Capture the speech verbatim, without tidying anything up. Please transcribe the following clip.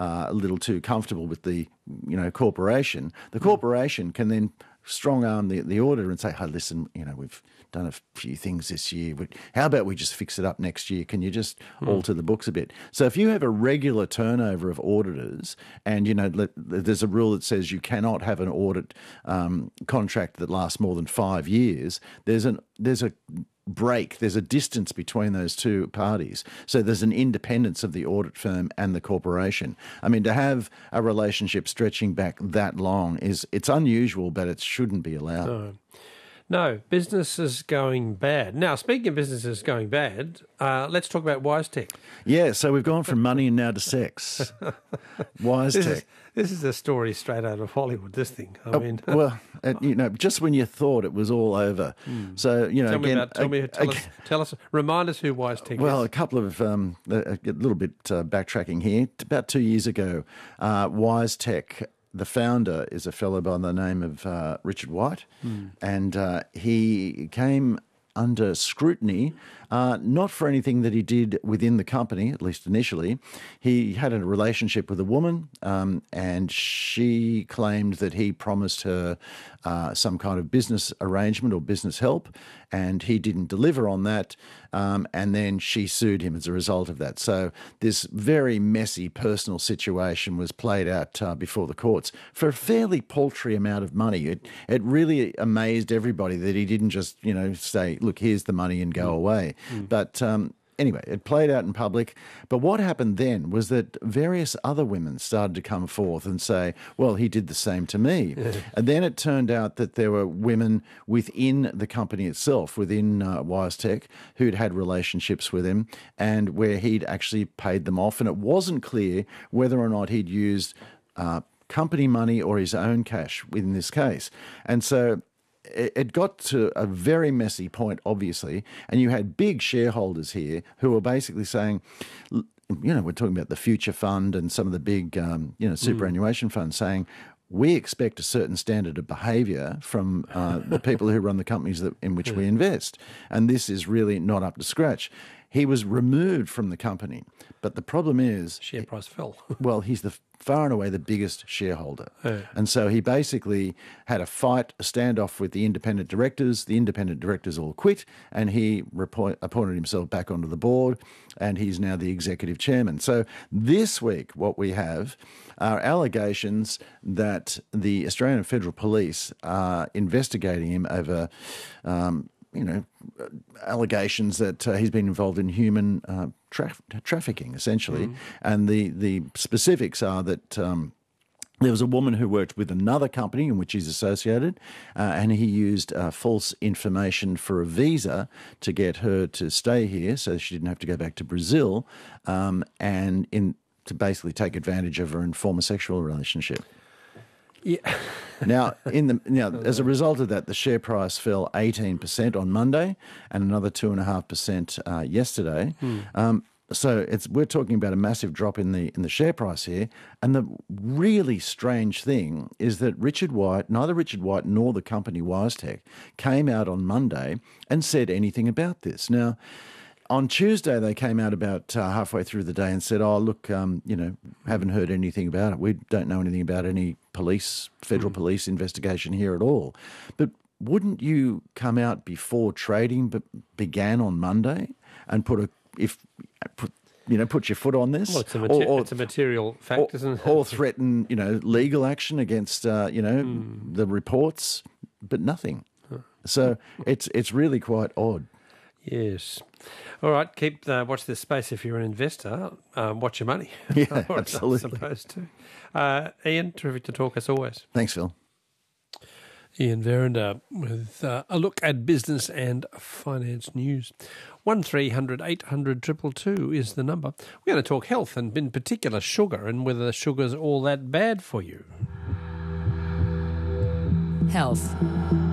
uh, a little too comfortable with the, you know, corporation, the corporation can then strong arm the, the auditor and say, hey, listen, you know, we've done a few things this year. How about we just fix it up next year? Can you just mm. alter the books a bit? So if you have a regular turnover of auditors and, you know, let, there's a rule that says you cannot have an audit um, contract that lasts more than five years, there's an there's a break, there's a distance between those two parties. So there's an independence of the audit firm and the corporation. I mean, to have a relationship stretching back that long is, it's unusual, but it shouldn't be allowed. No, no business is going bad. Now, speaking of businesses going bad, uh, let's talk about WiseTech. Yeah, so we've gone from money now to sex. WiseTech. This is, this is a story straight out of Hollywood, this thing. I uh, mean, well, uh, you know, just when you thought it was all over. Mm. So, you know, tell again, me about, tell, uh, me, tell, uh, us, tell us, remind us who WiseTech well, is. Well, a couple of, um, a, a little bit uh, backtracking here. About two years ago, uh, WiseTech, the founder is a fellow by the name of uh, Richard White, mm. and uh, he came under scrutiny, uh, not for anything that he did within the company, at least initially. He had a relationship with a woman, um, and she claimed that he promised her uh, some kind of business arrangement or business help, and he didn't deliver on that, um, and then she sued him as a result of that. So this very messy personal situation was played out uh, before the courts for a fairly paltry amount of money. It, it really amazed everybody that he didn't just, you know, say, look, here's the money and go mm. away. Mm. But um, anyway, it played out in public. But what happened then was that various other women started to come forth and say, well, he did the same to me. Yeah. And then it turned out that there were women within the company itself, within uh, WiseTech, who'd had relationships with him and where he'd actually paid them off. And it wasn't clear whether or not he'd used uh, company money or his own cash in this case. And so it got to a very messy point, obviously, and you had big shareholders here who were basically saying, you know, we're talking about the Future Fund and some of the big, um, you know, superannuation mm. funds saying, we expect a certain standard of behaviour from uh, the people who run the companies that, in which we invest, and this is really not up to scratch. He was removed from the company, but the problem is... Share price fell. Well, he's the far and away the biggest shareholder. Yeah. And so he basically had a fight, a standoff with the independent directors. The independent directors all quit, and he report, appointed himself back onto the board, and he's now the executive chairman. So this week what we have are allegations that the Australian Federal Police are investigating him over... Um, you know, allegations that uh, he's been involved in human uh, tra- trafficking, essentially. Mm. And the, the specifics are that um, there was a woman who worked with another company in which he's associated, uh, and he used uh, false information for a visa to get her to stay here so she didn't have to go back to Brazil, um, and in to basically take advantage of her and form a sexual relationship. Yeah. Now, in the now, as a result of that, the share price fell eighteen percent on Monday and another two point five percent uh, yesterday. Hmm. Um, so it's we're talking about a massive drop in the in the share price here. And the really strange thing is that Richard White, neither Richard White nor the company WiseTech, came out on Monday and said anything about this. Now, on Tuesday, they came out about uh, halfway through the day and said, oh, look, um, you know, haven't heard anything about it. We don't know anything about any police, federal mm. police investigation here at all. But wouldn't you come out before trading be- began on Monday and put a, if, put, you know, put your foot on this? Well, it's a, mater- or, or, it's a material fact, or, isn't it? Or threaten, you know, legal action against, uh, you know, mm. the reports, but nothing. Huh. So it's it's really quite odd. Yes. All right, keep uh, watch this space if you're an investor. Um, watch your money. Yeah, absolutely. Supposed to. Uh, Ian, terrific to talk as always. Thanks, Phil. Ian Verinder with uh, a look at business and finance news. one three hundred eight hundred two two two is the number. We're going to talk health and in particular sugar and whether sugar's all that bad for you. Health.